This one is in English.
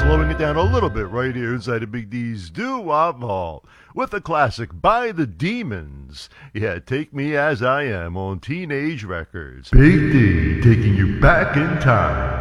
slowing it down a little bit right here inside of Big D's Doo-Wop Vault with the classic By the Demons. Yeah, Take Me As I Am on Teenage Records. Big D taking you back in time.